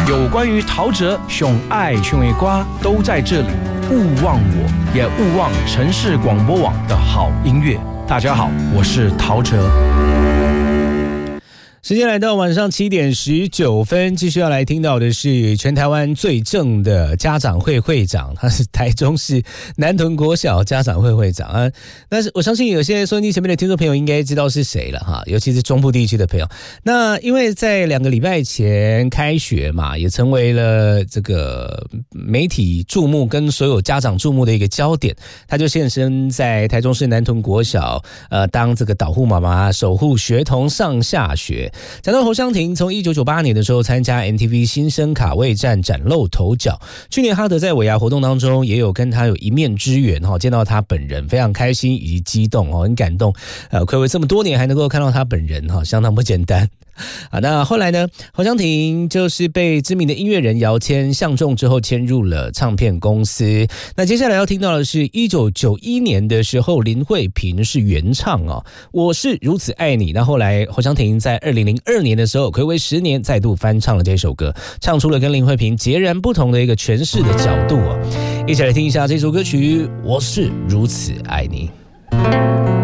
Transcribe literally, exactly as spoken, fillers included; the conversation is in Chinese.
有关于陶喆熊爱熊的歌都在这里，勿忘我，也勿忘城市广播网的好音乐。大家好，我是陶喆。 时间来到晚上七点十九分，继续要来听到的是全台湾最正的家长会会长，他是台中市南屯国小家长会会长啊。但是我相信有些收音机前面的听众朋友应该知道是谁了哈，尤其是中部地区的朋友。那因为在两个礼拜前开学嘛，也成为了这个媒体注目跟所有家长注目的一个焦点。他就现身在台中市南屯国小，呃，当这个导护妈妈，守护学童上下学。讲到侯湘婷，从一九九八年的时候参加 M T V 新生卡位战崭露头角，去年哈德在尾牙活动当中也有跟他有一面之缘，见到他本人非常开心以及激动，很感动，呃，睽违这么多年还能够看到他本人，相当不简单。啊，那后来呢，侯湘婷就是被知名的音乐人姚谦相中之后签入了唱片公司。那接下来要听到的是一九九一年的时候林慧萍是原唱哦，我是如此爱你。那后来侯湘婷在二零零二年的时候睽违十年再度翻唱了这首歌，唱出了跟林慧萍截然不同的一个诠释的角度哦。一起来听一下这首歌曲，我是如此爱你。